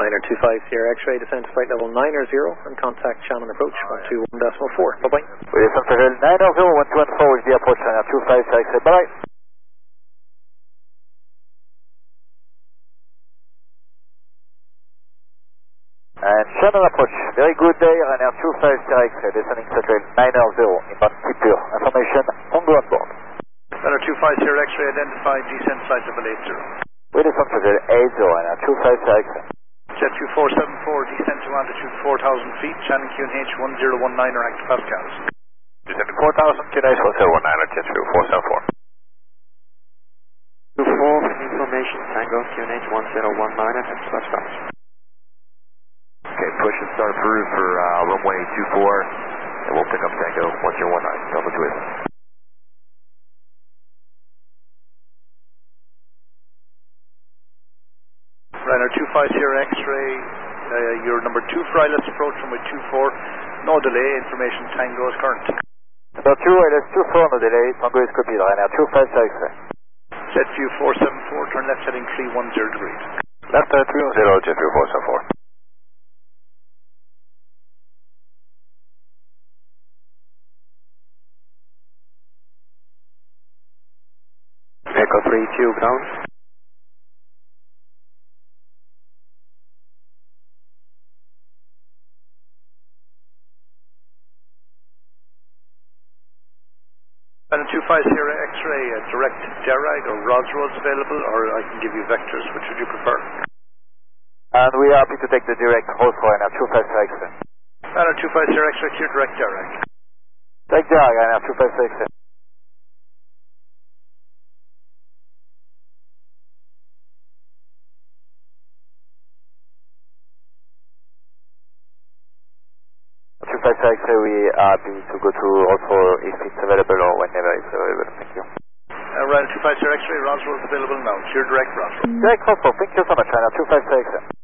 Ryanair 25 Sierra X-ray, descend to flight level 9 or 0 and contact Shannon approach 121.4. Bye-bye. With Sun Travel 9 or 0, 114 with the approach Ryanair 25 Sierra X-ray. Bye-bye. And Shannon approach, very good day, Ryanair 25 Sierra X-ray, descending Travel 9 or 0, inbound Tipur. Information, Tango on board. Ryanair 25 Sierra X-ray, identified, descend flight level 80. With the Sun Travel 80, Ryanair 25 Sierra X-ray. Jet 2474, descend to altitude 4,000 feet, Shannon QNH 1019 or active Pascals. Descend to 4,000, QNH 1019 or Jet 2474. 24, information, Tango QNH 1019 at active Pascals. Okay, push and start approved for runway 24, and we'll pick up Tango 1019, double to it. Ryanair 25 Sierra X-ray, your number 2 for ILS approach runway 24, no delay, information Tango is current. Number 2, ILS 24, no delay, Tango is copied, Ryanair 25 Sierra X-ray. Jet view 474, turn left heading 310 degrees. Left 310, Jet view 474. Echo 32 ground. Ryanair 25 Sierra X-ray, direct Derride or Rosroads available, or I can give you vectors, which would you prefer? And we are happy to take the direct host for Ryanair 25 Sierra X-ray. Ryanair 25 Sierra X-ray, clear direct Derride. Take Derride, Ryanair 25 Sierra X-ray. We are happy to go to also if it's available or whenever it's available. Thank you. Ryanair 25 Sierra X-ray, Rosroads available now. Clear direct Rosroads. Direct Rosroads. Thank you so much, Ryanair 25 Sierra X-ray.